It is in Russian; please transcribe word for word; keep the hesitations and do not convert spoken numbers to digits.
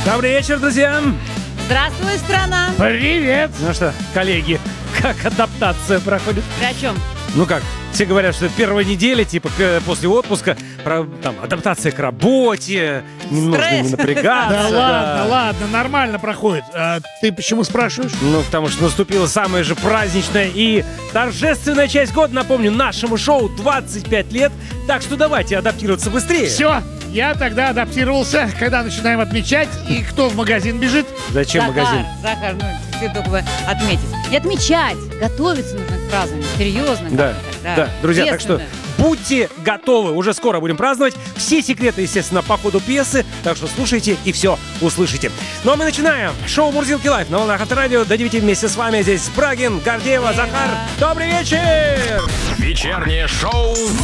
Добрый вечер, друзья. Здравствуй, страна. Привет. Ну что, коллеги, как адаптация проходит? Ты о чем? Ну как, все говорят, что первая неделя, типа, к- после отпуска, про, там, адаптация к работе, не нужно Стресс. не напрягаться. Да ладно, ладно, нормально проходит. А ты почему спрашиваешь? Ну, потому что наступила самая же праздничная и торжественная часть года. Напомню, нашему шоу двадцать пять лет, так что давайте адаптироваться быстрее. Все, я тогда адаптировался, когда начинаем отмечать, и кто в магазин бежит? Зачем Захар, магазин? Захар, ну, ты только бы отметить. Не отмечать, готовиться нужно к празднованию. Серьезно. Да, как-то, да, друзья, так что Естественно. будьте готовы, уже скоро будем праздновать. Все секреты, естественно, по ходу пьесы, так что слушайте и все услышите. Ну а мы начинаем. Шоу «Мурзилки Лайф» на волнах Авторадио. До девяти вместе с вами здесь Брагин, Гордеева, Захар. Добрый вечер! Вечернее шоу